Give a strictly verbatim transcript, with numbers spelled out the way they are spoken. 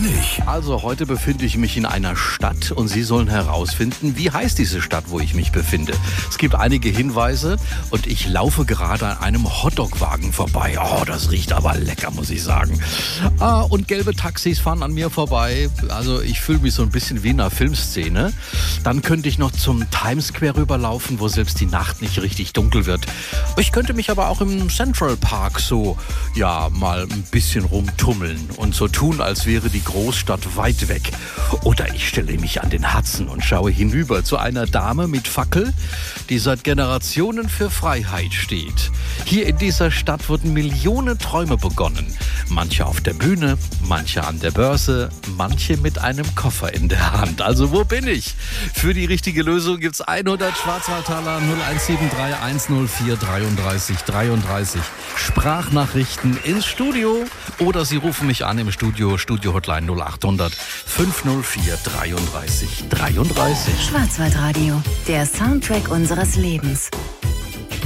bin ich? Also heute befinde ich mich in einer Stadt und Sie sollen herausfinden, wie heißt diese Stadt, wo ich mich befinde. Es gibt einige Hinweise und ich laufe gerade an einem Hotdog-Wagen vorbei. Oh, das riecht aber lecker, muss ich sagen. Ah, und gelbe Taxis fahren an mir vorbei. Also ich fühle mich so ein bisschen wie in einer Filmszene. Dann könnte ich noch zum Times Square rüberlaufen, wo selbst die Nacht nicht richtig dunkel wird. Ich könnte mich aber auch im Central Park so, ja, mal ein bisschen rumtummeln und so tun, als wäre die Großstadt weit weg. Oder ich stelle mich an den Hudson und schaue hinüber zu einer Dame mit Fackel, die seit Generationen für Freiheit steht. Hier in dieser Stadt wurden Millionen Träume begonnen. Manche auf der Bühne, manche an der Börse, manche mit einem Koffer in der Hand. Also wo bin ich? Für die richtige Lösung gibt's hundert Schwarzwaldtaler null eins sieben drei eins null vier dreiunddreißig dreiunddreißig. Sprachnachrichten ins Studio oder Sie rufen mich an im Studio, Studio-Hotline null acht hundert fünf null vier dreiunddreißig dreiunddreißig. Schwarzwaldradio, der Soundtrack unseres Lebens.